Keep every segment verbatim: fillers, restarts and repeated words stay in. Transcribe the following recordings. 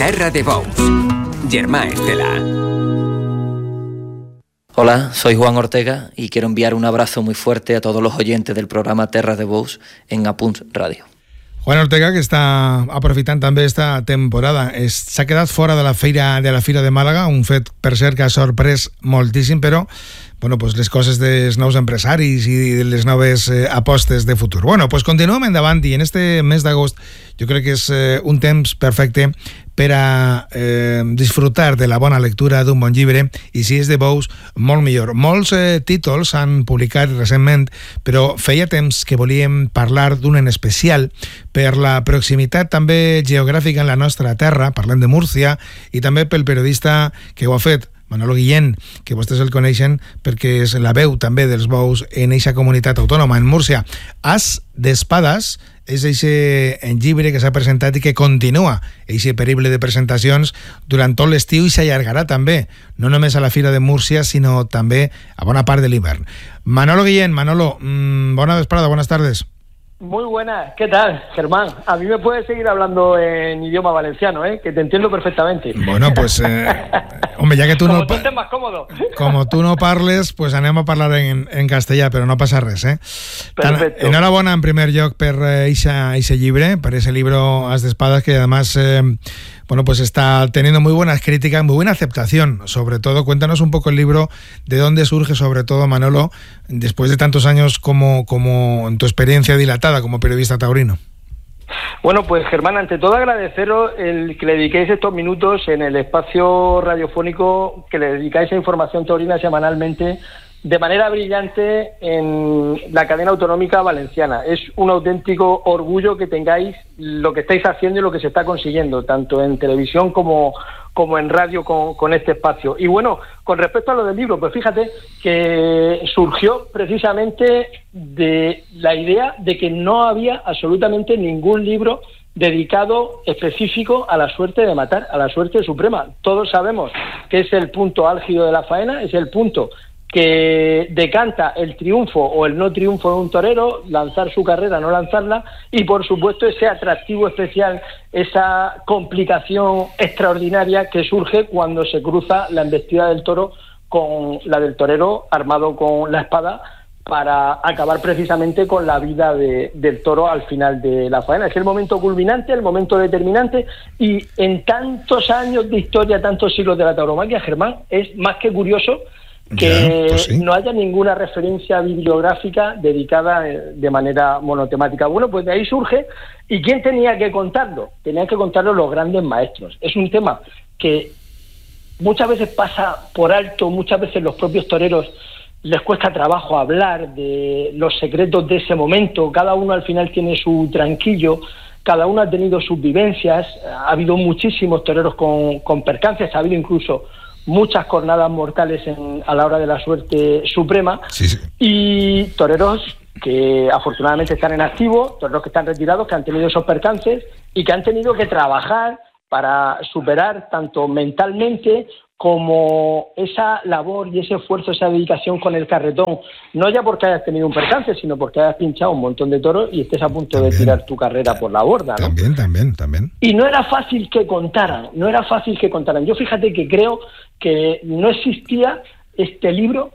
Terra de Bous. Germán Estela. Hola, soy Juan Ortega y quiero enviar un abrazo muy fuerte a todos los oyentes del programa Terra de Bous en Apunts Radio. Juan Ortega, que està aprofitant també esta temporada, s'ha quedat fora de la feira de la Fira de Màlaga, un fet per cert que ha sorprès moltíssim, però bueno, pues les coses dels nous empresaris i de les noves eh, apostes de futur. Bueno, pues continuem endavant i en este mes d'agost jo crec que és eh, un temps perfecte per a eh, disfrutar de la bona lectura d'un bon llibre, i si és de Bous, molt millor. Molts eh, títols s'han publicat recentment, però feia temps que volíem parlar d'un en especial per la proximitat també geogràfica en la nostra terra, parlem de Múrcia, i també pel periodista que ho ha fet, Manolo Guillén, que vostès el coneixen perquè és la veu també dels bous en eixa comunitat autònoma, en Múrcia. As d'Espades és eixe llibre que s'ha presentat i que continua eixe periple de presentacions durant tot l'estiu i s'allargarà també, no només a la Fira de Múrcia, sinó també a bona part de l'hivern. Manolo Guillén, Manolo, mmm, bona vesprada, buenas tardes. Muy buenas, ¿qué tal, Germán? A mí me puedes seguir hablando en idioma valenciano, ¿eh? Que te entiendo perfectamente. Bueno, pues, eh, hombre, ya que tú como no... tú estés más cómodo. Como tú no parles, pues anem a parlar en, en castellà, però no passa res, eh? Perfecto. Tan, enhorabona, en primer lloc, per ese llibre, per ese libro As d'Espadas, que además... Eh, bueno, pues está teniendo muy buenas críticas, muy buena aceptación. Sobre todo, cuéntanos un poco el libro, de dónde surge, sobre todo, Manolo, después de tantos años como, como en tu experiencia dilatada como periodista taurino. Bueno, pues Germán, ante todo agradeceros el que le dediquéis estos minutos en el espacio radiofónico, que le dedicáis a información taurina semanalmente, de manera brillante en la cadena autonómica valenciana. Es un auténtico orgullo que tengáis lo que estáis haciendo y lo que se está consiguiendo, tanto en televisión como, como en radio con, con este espacio. Y bueno, con respecto a lo del libro, pues fíjate que surgió precisamente de la idea de que no había absolutamente ningún libro dedicado específico a la suerte de matar, a la suerte suprema. Todos sabemos que es el punto álgido de la faena, es el punto que decanta el triunfo o el no triunfo de un torero, lanzar su carrera, no lanzarla, y por supuesto ese atractivo especial, esa complicación extraordinaria que surge cuando se cruza la embestida del toro con la del torero armado con la espada para acabar precisamente con la vida de, del toro al final de la faena. Es el momento culminante, el momento determinante, y en tantos años de historia, tantos siglos de la tauromaquia, Germán, es más que curioso que ya, pues sí, no haya ninguna referencia bibliográfica dedicada de manera monotemática. Bueno, pues de ahí surge, ¿y quién tenía que contarlo? Tenían que contarlo los grandes maestros. Es un tema que muchas veces pasa por alto, muchas veces los propios toreros les cuesta trabajo hablar de los secretos de ese momento. Cada uno al final tiene su tranquillo, cada uno ha tenido sus vivencias, ha habido muchísimos toreros con, con percances, ha habido incluso muchas cornadas mortales en, a la hora de la suerte suprema, sí, sí. Y toreros que afortunadamente están en activo, toreros que están retirados, que han tenido esos percances y que han tenido que trabajar para superar tanto mentalmente como esa labor y ese esfuerzo, esa dedicación con el carretón, no ya porque hayas tenido un percance, sino porque hayas pinchado un montón de toros y estés a punto también de tirar tu carrera por la borda, ¿no? También, también, también. Y no era fácil que contaran, no era fácil que contaran. Yo fíjate que creo que no existía este libro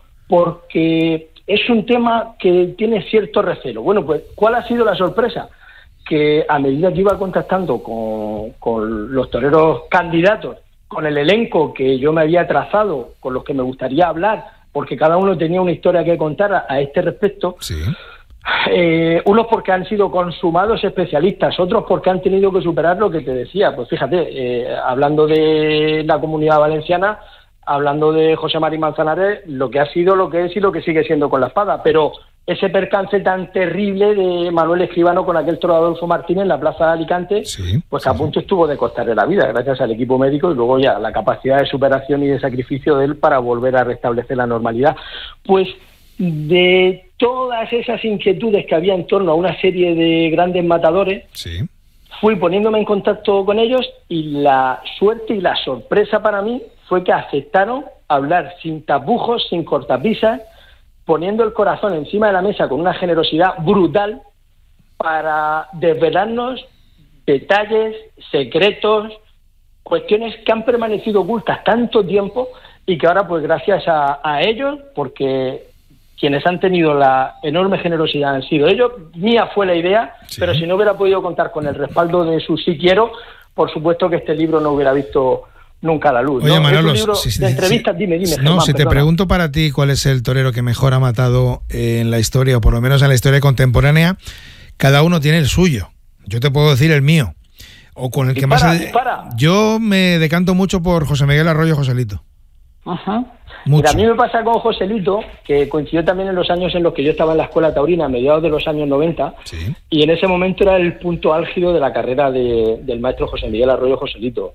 porque es un tema que tiene cierto recelo. Bueno, pues, ¿cuál ha sido la sorpresa? Que a medida que iba contactando con, con los toreros candidatos, con el elenco que yo me había trazado, con los que me gustaría hablar, porque cada uno tenía una historia que contar a, a este respecto, sí. eh, unos porque han sido consumados especialistas, otros porque han tenido que superar lo que te decía. Pues fíjate, eh, hablando de la Comunidad Valenciana, hablando de José Mari Manzanares, lo que ha sido, lo que es y lo que sigue siendo con la espada, pero ese percance tan terrible de Manuel Escribano con aquel toro Adolfo Martínez en la plaza de Alicante, sí, pues sí, a punto sí. estuvo de costarle la vida, gracias al equipo médico y luego ya la capacidad de superación y de sacrificio de él para volver a restablecer la normalidad. Pues de todas esas inquietudes que había en torno a una serie de grandes matadores, sí. fui poniéndome en contacto con ellos y la suerte y la sorpresa para mí fue que aceptaron hablar sin tapujos, sin cortapisas, poniendo el corazón encima de la mesa con una generosidad brutal para desvelarnos detalles, secretos, cuestiones que han permanecido ocultas tanto tiempo y que ahora, pues gracias a, a ellos, porque quienes han tenido la enorme generosidad han sido ellos, mía fue la idea, sí. Pero si no hubiera podido contar con el respaldo de su sí quiero, por supuesto que este libro no hubiera visto nunca la luz. Oye, ¿no? Manolo, es un libro si, si, de entrevistas, si, dime, dime. No, Germán, si te perdona. pregunto para ti cuál es el torero que mejor ha matado en la historia, o por lo menos en la historia contemporánea, cada uno tiene el suyo. Yo te puedo decir el mío. O con el dispara, que más... Dispara. Yo me decanto mucho por José Miguel Arroyo Joselito. Ajá. Mucho. Mira, a mí me pasa con Joselito, que coincidió también en los años en los que yo estaba en la escuela taurina, a mediados de los años noventa, sí. Y en ese momento era el punto álgido de la carrera de, del maestro José Miguel Arroyo Joselito.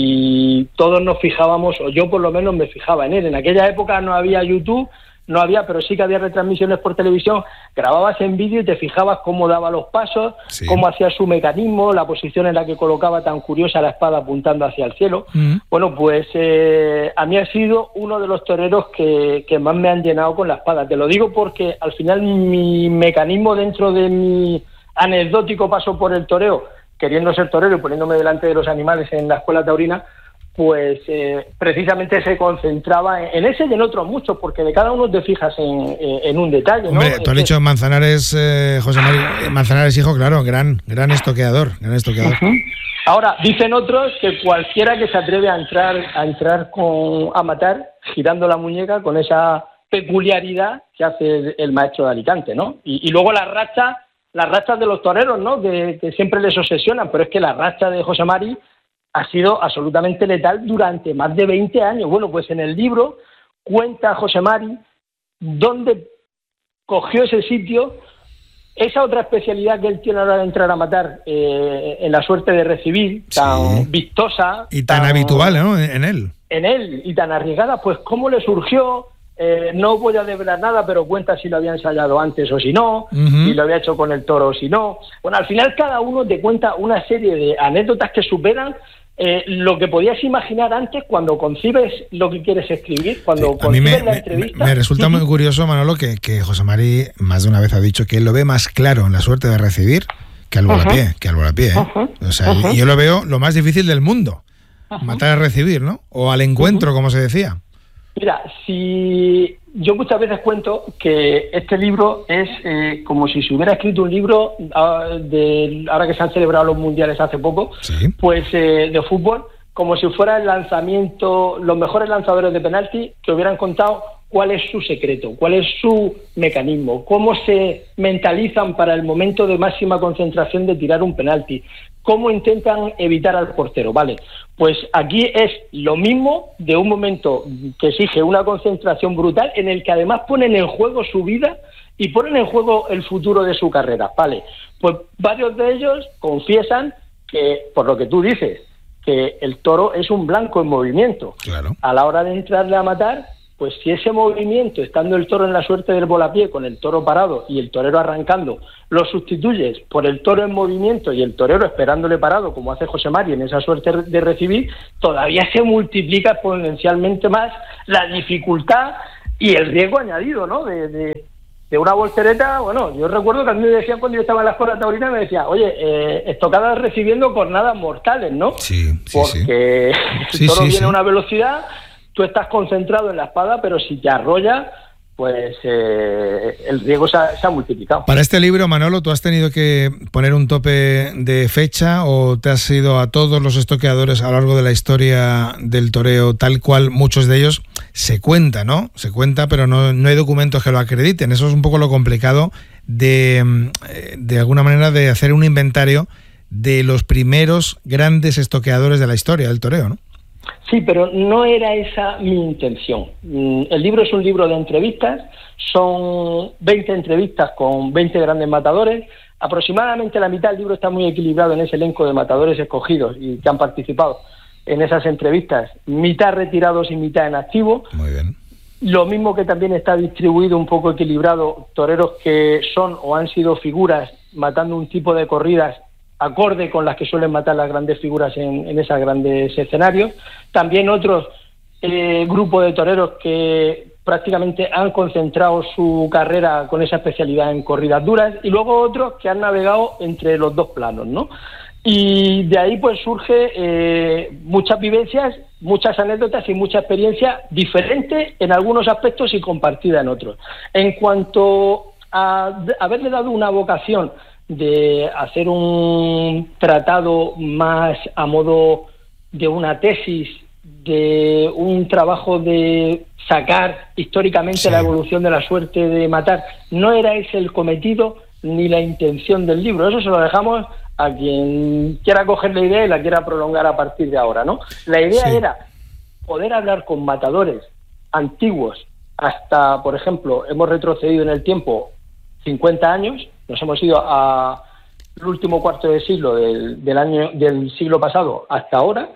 Y todos nos fijábamos, o yo por lo menos me fijaba en él. En aquella época no había YouTube, no había, pero sí que había retransmisiones por televisión. Grababas en vídeo y te fijabas cómo daba los pasos, sí. Cómo hacía su mecanismo, la posición en la que colocaba tan curiosa la espada apuntando hacia el cielo. Mm. Bueno, pues eh, a mí ha sido uno de los toreros que, que más me han llenado con la espada. Te lo digo porque al final mi mecanismo dentro de mi anecdótico paso por el toreo, queriendo ser torero y poniéndome delante de los animales en la escuela taurina, pues eh, precisamente se concentraba en ese y en otros muchos, porque de cada uno te fijas en, en un detalle, ¿no? Hombre, tú has dicho Manzanares, eh, José María Manzanares, hijo, claro, gran gran estoqueador, gran estoqueador. Uh-huh. Ahora, dicen otros que cualquiera que se atreve a entrar a entrar con a matar, girando la muñeca, con esa peculiaridad que hace el, el maestro de Alicante, ¿no? Y, y luego las rachas, las rachas de los toreros, ¿no? Que, que siempre les obsesionan, pero es que la racha de José Mari ha sido absolutamente letal durante más de veinte años. Bueno, pues en el libro cuenta José Mari dónde cogió ese sitio, esa otra especialidad que él tiene ahora de entrar a matar, eh, en la suerte de recibir, tan sí. vistosa. Y tan, tan habitual, ¿no? En él. En él, y tan arriesgada, pues cómo le surgió. Eh, no voy a develar nada, pero cuenta si lo había ensayado antes o si no, uh-huh. Si lo había hecho con el toro o si no. Bueno, al final cada uno te cuenta una serie de anécdotas que superan Eh, lo que podías imaginar antes cuando concibes lo que quieres escribir, cuando sí, concibes me, la entrevista. Me, me resulta muy curioso, Manolo, que, que José Mari más de una vez ha dicho que él lo ve más claro en la suerte de recibir que al volapié, uh-huh. que al volapié, ¿eh? Uh-huh. O sea, uh-huh. yo lo veo lo más difícil del mundo, uh-huh. matar a recibir, ¿no? O al encuentro, uh-huh. como se decía. Mira, si yo muchas veces cuento que este libro es eh, como si se hubiera escrito un libro uh, de, ahora que se han celebrado los mundiales hace poco, sí. pues eh, de fútbol, como si fuera el lanzamiento, los mejores lanzadores de penalti que hubieran contado cuál es su secreto, cuál es su mecanismo, cómo se mentalizan para el momento de máxima concentración de tirar un penalti, cómo intentan evitar al portero, ¿vale? Pues aquí es lo mismo de un momento que exige una concentración brutal en el que además ponen en juego su vida y ponen en juego el futuro de su carrera, ¿vale? Pues varios de ellos confiesan que, por lo que tú dices, que el toro es un blanco en movimiento. Claro. A la hora de entrarle a matar, pues si ese movimiento, estando el toro en la suerte del volapié, con el toro parado y el torero arrancando, lo sustituyes por el toro en movimiento y el torero esperándole parado, como hace José Mari en esa suerte de recibir, todavía se multiplica exponencialmente más la dificultad y el riesgo añadido, ¿no? De, de, de una voltereta. Bueno, yo recuerdo que a mí me decían cuando yo estaba en la escuela taurina, me decía, oye, eh, estocadas recibiendo cornadas mortales, ¿no? Sí, sí, porque sí. el toro sí, sí, viene sí. a una velocidad, tú estás concentrado en la espada, pero si te arrolla, pues eh, el riesgo se ha, se ha multiplicado. Para este libro, Manolo, ¿tú has tenido que poner un tope de fecha o te has ido a todos los estoqueadores a lo largo de la historia del toreo, tal cual muchos de ellos se cuenta, ¿no? Se cuenta, pero no, no hay documentos que lo acrediten. Eso es un poco lo complicado de, de alguna manera, de hacer un inventario de los primeros grandes estoqueadores de la historia del toreo, ¿no? Sí, pero no era esa mi intención. El libro es un libro de entrevistas, son veinte entrevistas con veinte grandes matadores. Aproximadamente la mitad del libro está muy equilibrado en ese elenco de matadores escogidos y que han participado en esas entrevistas, mitad retirados y mitad en activo. Muy bien. Lo mismo que también está distribuido un poco equilibrado, toreros que son o han sido figuras matando un tipo de corridas acorde con las que suelen matar las grandes figuras en, en esos grandes escenarios. También otros eh, grupos de toreros que prácticamente han concentrado su carrera con esa especialidad en corridas duras, y luego otros que han navegado entre los dos planos, ¿no? Y de ahí pues surge eh, muchas vivencias, muchas anécdotas y mucha experiencia diferente en algunos aspectos y compartida en otros. En cuanto a haberle dado una vocación de hacer un tratado más a modo de una tesis, de un trabajo de sacar históricamente sí. la evolución de la suerte de matar, no era ese el cometido ni la intención del libro. Eso se lo dejamos a quien quiera coger la idea y la quiera prolongar a partir de ahora, ¿no? La idea sí. era poder hablar con matadores antiguos hasta, por ejemplo, hemos retrocedido en el tiempo cincuenta años, nos hemos ido a el último cuarto de siglo del, del año del siglo pasado hasta ahora.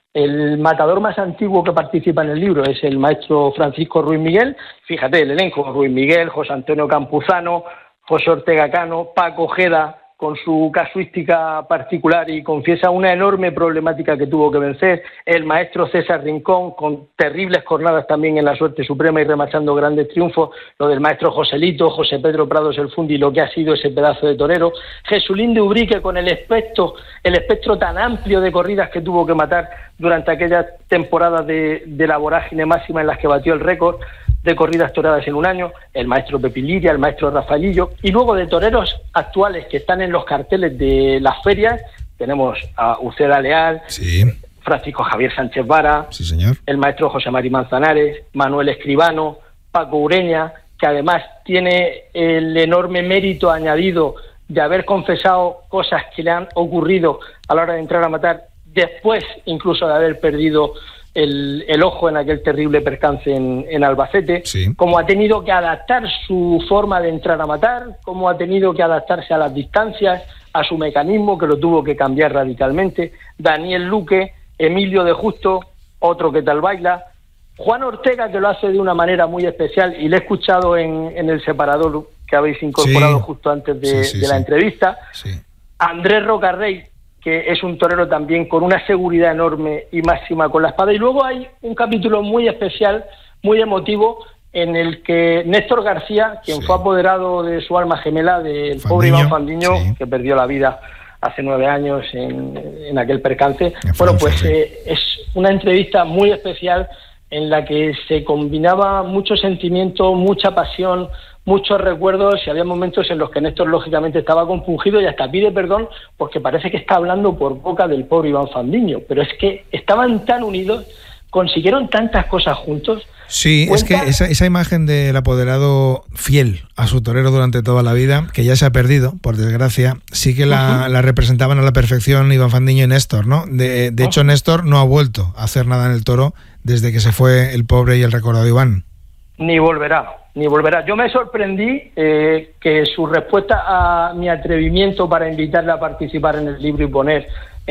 El matador más antiguo que participa en el libro es el maestro Francisco Ruiz Miguel. Fíjate, el elenco: Ruiz Miguel, José Antonio Campuzano, José Ortega Cano, Paco Ojeda, con su casuística particular y confiesa una enorme problemática que tuvo que vencer, el maestro César Rincón, con terribles jornadas también en la suerte suprema y remarchando grandes triunfos, lo del maestro Joselito, José Pedro Prados el Fundi, lo que ha sido ese pedazo de torero, Jesulín de Ubrique, con el espectro, el espectro tan amplio de corridas que tuvo que matar durante aquellas temporadas de, de la vorágine máxima en las que batió el récord de corridas toreadas en un año, el maestro Pepiliria, el maestro Rafaelillo, y luego de toreros actuales que están en los carteles de las ferias, tenemos a Uceda Leal, sí. Francisco Javier Sánchez Vara, sí, señor. el maestro José Mari Manzanares, Manuel Escribano, Paco Ureña, que además tiene el enorme mérito añadido de haber confesado cosas que le han ocurrido a la hora de entrar a matar, después incluso de haber perdido El, el ojo en aquel terrible percance en, en Albacete, sí. Cómo ha tenido que adaptar su forma de entrar a matar, cómo ha tenido que adaptarse a las distancias, a su mecanismo, que lo tuvo que cambiar radicalmente. Daniel Luque, Emilio de Justo, otro que tal baila, Juan Ortega, que lo hace de una manera muy especial, y le he escuchado en, en el separador que habéis incorporado sí. justo antes de, sí, sí, de la sí. entrevista, sí. Andrés Rocarrey, que es un torero también con una seguridad enorme y máxima con la espada. Y luego hay un capítulo muy especial, muy emotivo, en el que Néstor García, quien sí. fue apoderado de su alma gemela, del Fandiño, pobre Iván Fandiño, sí. que perdió la vida hace nueve años en, en aquel percance, en bueno, Francia, pues sí. eh, es una entrevista muy especial en la que se combinaba mucho sentimiento, mucha pasión, muchos recuerdos, y había momentos en los que Néstor lógicamente estaba compungido y hasta pide perdón porque parece que está hablando por boca del pobre Iván Fandiño, pero es que estaban tan unidos, consiguieron tantas cosas juntos. Sí, cuenta... es que esa, esa imagen del apoderado fiel a su torero durante toda la vida, que ya se ha perdido, por desgracia, sí que la, uh-huh. la representaban a la perfección Iván Fandiño y Néstor, ¿no? De, de uh-huh. hecho, Néstor no ha vuelto a hacer nada en el toro desde que se fue el pobre y el recordado Iván. Ni volverá, ni volverá. Yo me sorprendí eh, que su respuesta a mi atrevimiento para invitarle a participar en el libro y poner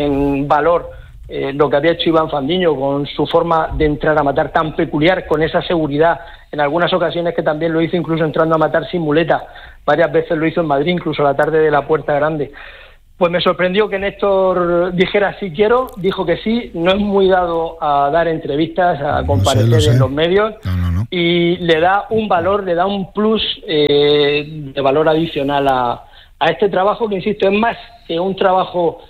en valor eh, lo que había hecho Iván Fandiño con su forma de entrar a matar tan peculiar, con esa seguridad, en algunas ocasiones que también lo hizo incluso entrando a matar sin muleta, varias veces lo hizo en Madrid, incluso la tarde de la Puerta Grande. Pues me sorprendió que Néstor dijera sí quiero, dijo que sí, no es muy dado a dar entrevistas, a comparecer no sé, en los medios, no, no, no. y le da un valor, le da un plus eh, de valor adicional a, a este trabajo, que insisto, es más que un trabajo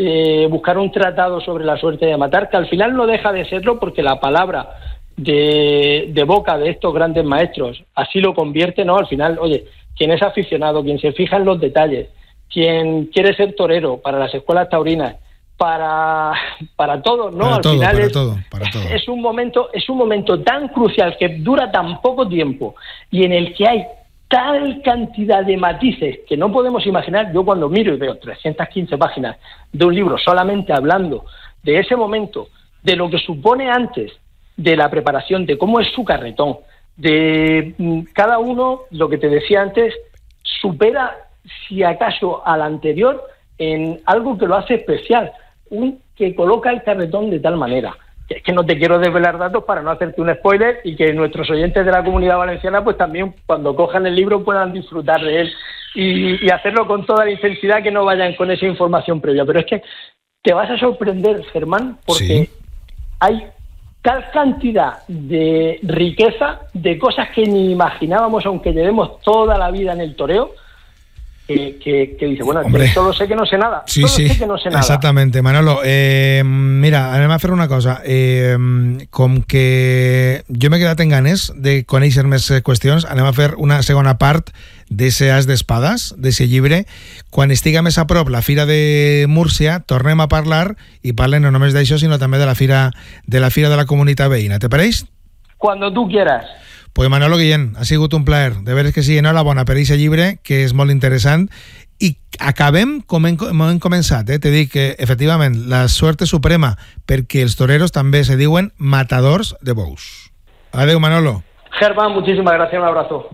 de buscar un tratado sobre la suerte de matar, que al final no deja de serlo porque la palabra de, de boca de estos grandes maestros así lo convierte, ¿no? Al final, oye, quien es aficionado, quien se fija en los detalles, quien quiere ser torero para las escuelas taurinas, para para todo, ¿no? Para Al todo, final para es, todo, para todo. es un momento, es un momento tan crucial que dura tan poco tiempo y en el que hay tal cantidad de matices que no podemos imaginar. Yo cuando miro y veo trescientas quince páginas de un libro solamente hablando de ese momento, de lo que supone antes, de la preparación, de cómo es su carretón, de cada uno, lo que te decía antes, supera si acaso al anterior en algo que lo hace especial, un que coloca el carretón de tal manera. Es que no te quiero desvelar datos para no hacerte un spoiler y que nuestros oyentes de la Comunidad Valenciana pues también cuando cojan el libro puedan disfrutar de él y, y hacerlo con toda la intensidad, que no vayan con esa información previa. Pero es que te vas a sorprender, Germán, porque sí. hay tal cantidad de riqueza, de cosas que ni imaginábamos, aunque llevemos toda la vida en el toreo, que, que, que dice, bueno, Hombre. que solo sé que no sé nada. Sí, solo sí, sé que no sé nada. exactamente. Manolo, eh, mira, anem a fer una cosa. Eh, com que jo m'he quedat en ganes de conèixer més qüestions, anem a fer una segona part d'ese As d'Espades, d'ese llibre. Quan estiga més a prop la Fira de Múrcia, tornem a parlar i parlen no només d'això, sinó també de la Fira de la Fira de la Comunitat Veïna. Te pareix? Cuando tú quieras. Pues Manolo Guillén, ha sigut un plaer. De veres que sí, enhorabona per aquest llibre, que és molt interessant. I acabem com hem, com hem començat. Eh? Te dic que, efectivament, la sort és suprema, perquè els toreros també se diuen matadors de bous. Adeu, Manolo. Germán, muchísimas gracias, un abrazo.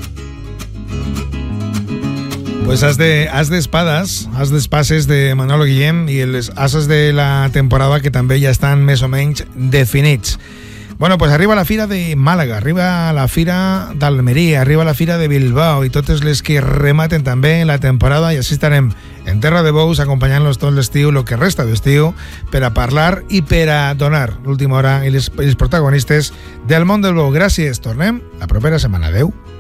Pues has de has d'espades, has d'espases de Manolo Guillem i els ases de la temporada que també ja estan més o menys definits. Bueno, pues arriba la Fira de Màlaga, arriba la Fira d'Almeria, arriba la Fira de Bilbao i totes les que rematen també la temporada, i així estarem en Terra de Bous acompanyant-los tot l'estiu, el que resta d'estiu, per a parlar i per a donar l'última hora i les, els protagonistes del món del bou. Gràcies, tornem la propera setmana. Adeu.